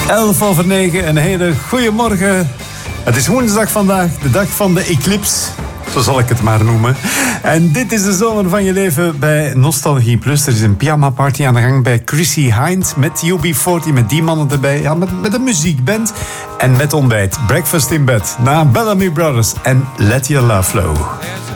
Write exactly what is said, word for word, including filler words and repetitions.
elf over negen, een hele goede morgen. Het is woensdag vandaag, de dag van de eclipse. Zo zal ik het maar noemen. En dit is de zomer van je leven bij Nostalgie Plus. Er is een pyjama party aan de gang bij Chrissy Hynde met U B veertig, met die mannen erbij. Ja, met, met een muziekband en met ontbijt. Breakfast in bed na Bellamy Brothers en Let Your Love Flow.